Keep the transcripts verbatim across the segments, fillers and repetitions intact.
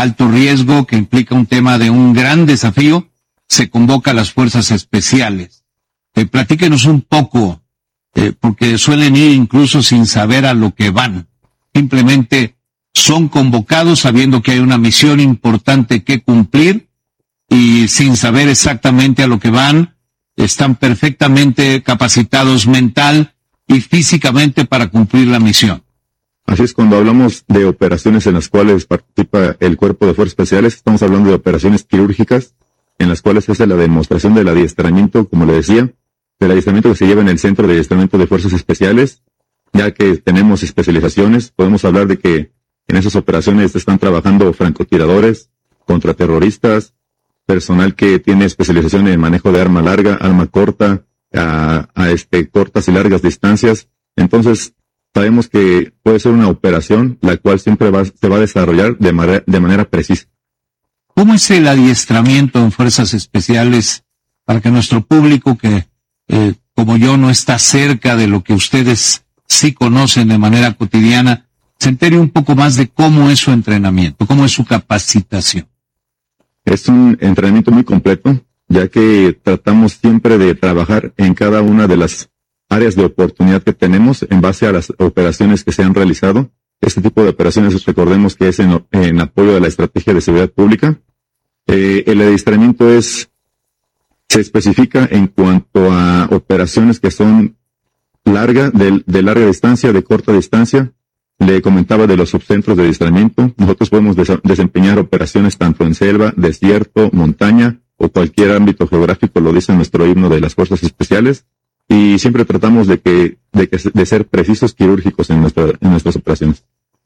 alto riesgo, que implica un tema de un gran desafío, se convoca a las fuerzas especiales. Eh, platíquenos un poco, eh, porque suelen ir incluso sin saber a lo que van. Simplemente son convocados sabiendo que hay una misión importante que cumplir y sin saber exactamente a lo que van, están perfectamente capacitados mental y físicamente para cumplir la misión. Así es, cuando hablamos de operaciones en las cuales participa el Cuerpo de Fuerzas Especiales, estamos hablando de operaciones quirúrgicas, en las cuales es la demostración del adiestramiento, como le decía, del adiestramiento que se lleva en el Centro de Adiestramiento de Fuerzas Especiales, ya que tenemos especializaciones. Podemos hablar de que en esas operaciones están trabajando francotiradores, contraterroristas, personal que tiene especialización en manejo de arma larga, arma corta, a, a este, cortas y largas distancias. Entonces, sabemos que puede ser una operación la cual siempre va, se va a desarrollar de manera, de manera precisa. ¿Cómo es el adiestramiento en Fuerzas Especiales para que nuestro público, que eh, como yo no está cerca de lo que ustedes sí conocen de manera cotidiana, se entere un poco más de cómo es su entrenamiento, cómo es su capacitación? Es un entrenamiento muy completo, ya que tratamos siempre de trabajar en cada una de las áreas de oportunidad que tenemos en base a las operaciones que se han realizado. Este tipo de operaciones, recordemos que es en, en apoyo de la estrategia de seguridad pública. Eh, el adiestramiento es, se especifica en cuanto a operaciones que son larga, de, de larga distancia, de corta distancia. Le comentaba de los subcentros de adiestramiento. Nosotros podemos des- desempeñar operaciones tanto en selva, desierto, montaña o cualquier ámbito geográfico, lo dice nuestro himno de las Fuerzas Especiales. Y siempre tratamos de que, de que, de ser precisos quirúrgicos en nuestra, en nuestras operaciones.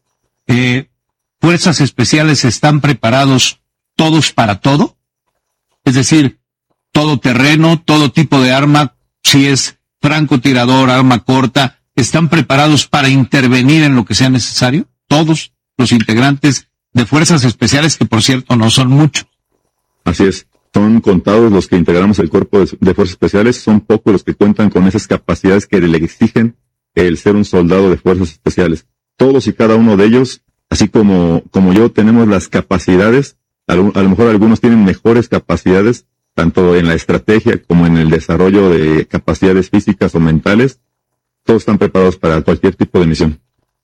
Eh, ¿Fuerzas Especiales están preparados todos para todo? Es decir, todo terreno, todo tipo de arma, si es francotirador, arma corta, ¿están preparados para intervenir en lo que sea necesario? Todos los integrantes de Fuerzas Especiales, que por cierto no son muchos. Así es. Son contados los que integramos el Cuerpo de, de Fuerzas Especiales, son pocos los que cuentan con esas capacidades que le exigen el ser un soldado de Fuerzas Especiales. Todos y cada uno de ellos, así como, como yo, tenemos las capacidades, a lo, a lo mejor algunos tienen mejores capacidades, tanto en la estrategia como en el desarrollo de capacidades físicas o mentales. Todos están preparados para cualquier tipo de misión.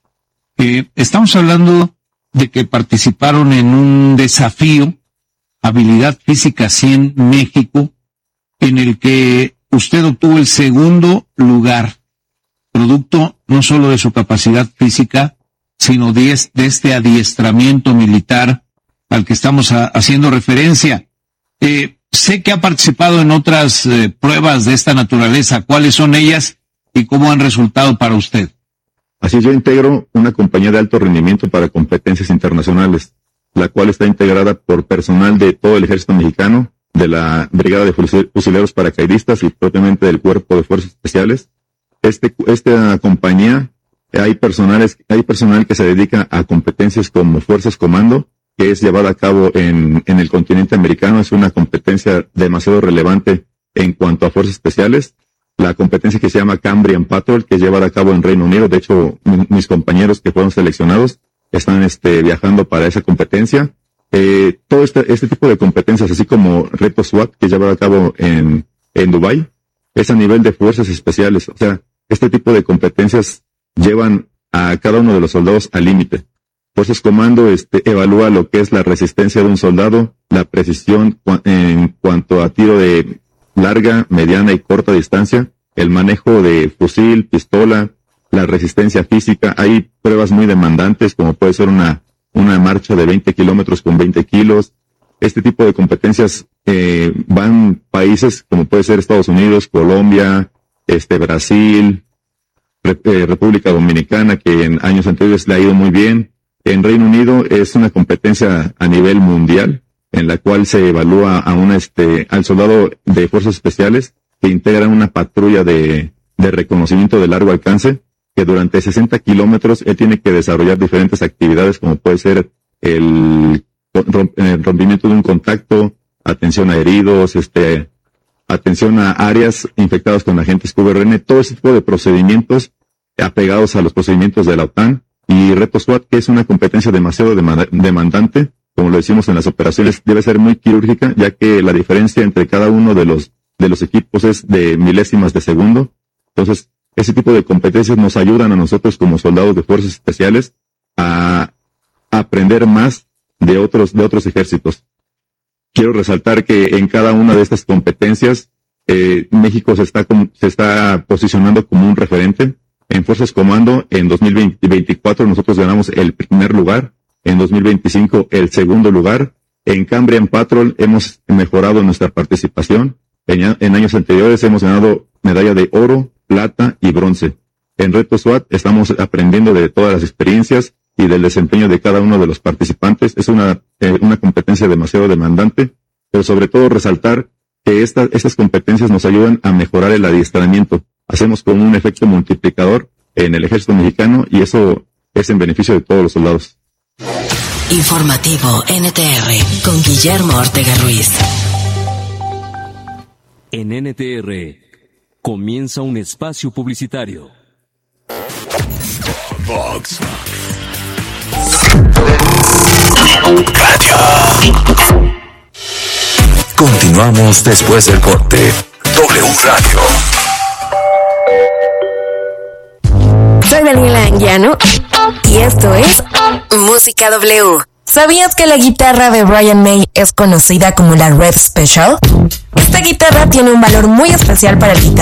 Eh, estamos hablando de que participaron en un desafío, Habilidad Física cien México, en el que usted obtuvo el segundo lugar, producto no solo de su capacidad física, sino de, es, de este adiestramiento militar al que estamos a, haciendo referencia. Eh, sé que ha participado en otras eh, pruebas de esta naturaleza. ¿Cuáles son ellas y cómo han resultado para usted? Así es, yo integro una compañía de alto rendimiento para competencias internacionales, la cual está integrada por personal de todo el ejército mexicano, de la Brigada de Fusileros Paracaidistas y propiamente del Cuerpo de Fuerzas Especiales. Este, esta compañía, hay personales, hay personal que se dedica a competencias como Fuerzas Comando, que es llevada a cabo en, en el continente americano. Es una competencia demasiado relevante en cuanto a Fuerzas Especiales. La competencia que se llama Cambrian Patrol, que es llevada a cabo en Reino Unido. De hecho, m- mis compañeros que fueron seleccionados están este, viajando para esa competencia. Eh, todo este, este tipo de competencias, así como Reto SWAT, que lleva a cabo en, en Dubái, es a nivel de Fuerzas Especiales. O sea, este tipo de competencias llevan a cada uno de los soldados al límite. Fuerzas Comando este, evalúa lo que es la resistencia de un soldado, la precisión cu- en cuanto a tiro de larga, mediana y corta distancia, el manejo de fusil, pistola, la resistencia física. Hay pruebas muy demandantes, como puede ser una, una marcha de veinte kilómetros con veinte kilos. Este tipo de competencias eh, van países como puede ser Estados Unidos, Colombia, este Brasil, Re- eh, República Dominicana, que en años anteriores le ha ido muy bien. En Reino Unido es una competencia a nivel mundial, en la cual se evalúa a una, este, al soldado de Fuerzas Especiales que integra una patrulla de, de reconocimiento de largo alcance, que durante sesenta kilómetros él tiene que desarrollar diferentes actividades, como puede ser el, romp, el rompimiento de un contacto, atención a heridos, este, atención a áreas infectadas con agentes Q R N, todo ese tipo de procedimientos apegados a los procedimientos de la OTAN. Y Reto SWAT, que es una competencia demasiado demandante, como lo decimos en las operaciones, debe ser muy quirúrgica, ya que la diferencia entre cada uno de los, de los equipos es de milésimas de segundo. Entonces, ese tipo de competencias nos ayudan a nosotros como soldados de fuerzas especiales a, a aprender más de otros, de otros ejércitos. Quiero resaltar que en cada una de estas competencias, eh, México se está, com- se está posicionando como un referente. En Fuerzas Comando, en dos mil veinticuatro nosotros ganamos el primer lugar, en dos mil veinticinco el segundo lugar. En Cambrian Patrol hemos mejorado nuestra participación. En, en años anteriores hemos ganado medalla de oro, plata y bronce. En Reto SWAT estamos aprendiendo de todas las experiencias y del desempeño de cada uno de los participantes. Es una, eh, una competencia demasiado demandante, pero sobre todo resaltar que esta, estas competencias nos ayudan a mejorar el adiestramiento. Hacemos como un efecto multiplicador en el ejército mexicano y eso es en beneficio de todos los soldados. Informativo N T R con Guillermo Ortega Ruiz. En N T R comienza un espacio publicitario. Vox Radio. Continuamos después del corte. W Radio. Soy Daniela Anguiano y esto es Música W. ¿Sabías que la guitarra de Brian May es conocida como la Red Special? Esta guitarra tiene un valor muy especial para el guitarrista